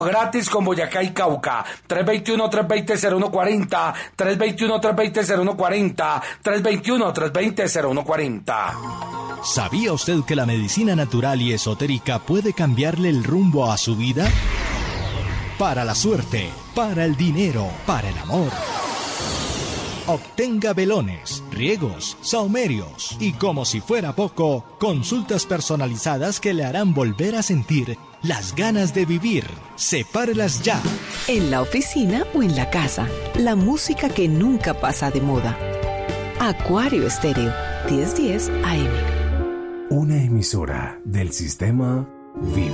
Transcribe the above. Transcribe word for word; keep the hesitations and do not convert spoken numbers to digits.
Gratis con Boyacá y Cauca. tres dos uno, tres dos cero, cero uno cuatro cero, tres dos uno, tres dos cero, cero uno cuatro cero, tres dos uno, tres dos cero, cero uno cuatro cero. ¿Sabía usted que la medicina natural y esotérica puede cambiarle el rumbo a su vida? Para la suerte, para el dinero, para el amor. Obtenga velones, riegos, saumerios y, como si fuera poco, consultas personalizadas que le harán volver a sentir las ganas de vivir. Sepárelas ya. En la oficina o en la casa, la música que nunca pasa de moda. Acuario Estéreo, diez diez A M. Una emisora del sistema Vive.